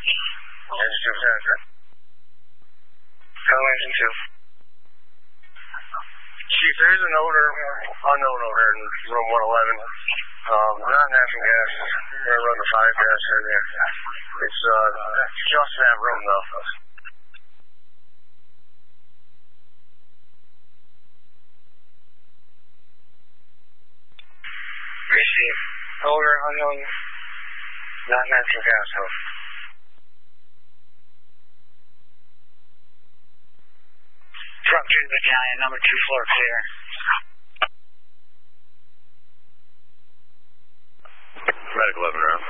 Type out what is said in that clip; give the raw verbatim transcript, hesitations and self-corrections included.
Engine two, Senator. Come engine two. Chief, there is an odor, unknown odor in room one eleven. Um, not natural gas. We're going to run the five gas in there. It's uh, just that room, though. Receive. Odor, unknown, not natural gas, though. Truck two battalion, number two floor clear. Medical eleven around.